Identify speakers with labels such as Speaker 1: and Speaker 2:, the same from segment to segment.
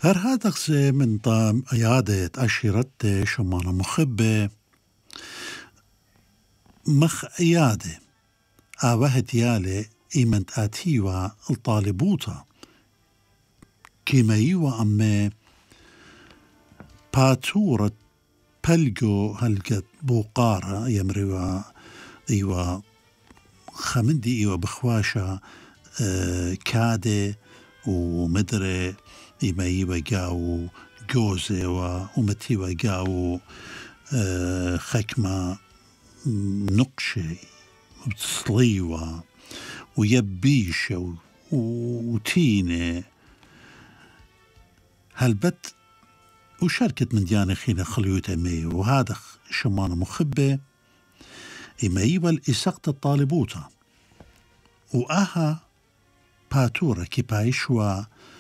Speaker 1: هر هذا من طام عيادة أشيرت شمانة مخبة مخ عيادة آوهت يالي إيمنت آتيوا الطالبوتا كيما يوا أمي باتورة بلجو هلقت بوقارة يمروا إيوا خمندي إيوا بخواشة كادة ومدري إما إيوا جاو جوزة ومتيوا جاو خكمة نقشة وصليوة ويبيشة وتينة هالبت وشاركت من ديانة خينا خليوت أمي وهذا شمانة مخبة إما إيوا الإساقة الطالبوتا وأها باتورة كيبايشوا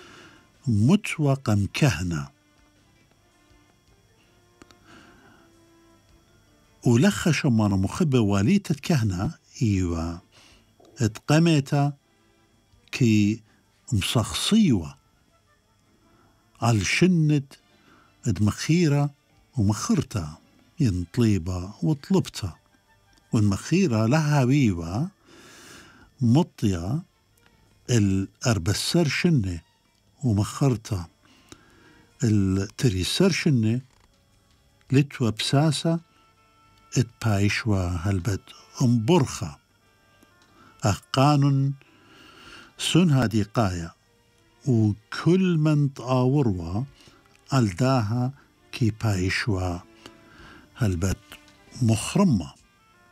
Speaker 1: متوقم كهنة ولخ شمانة مخبة واليتة كهنة إيوا اتقمتا كي مصخصيوة على شنت ادمخيرة ومخرتا ينطليبة وطلبتا والمخيرة لها بيوة مطية الأربسر شنة ومخرتا التريسر شنة لتوا بساسة اتبايشوا هالبد امبرخة أخقانن سن هادي قاية وكل من تآوروا ألداها كي بايشوا هالبد مخرمة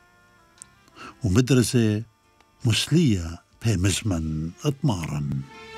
Speaker 1: ومدرسة مسلية بمزمن اطمارا.